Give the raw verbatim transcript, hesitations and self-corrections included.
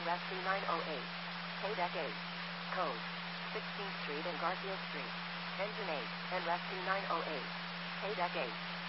Rescue nine oh eight. K-Deck eight. Code. sixteenth Street and Garfield Street. Engine eight, and Rescue nine oh eight. K-Deck eight.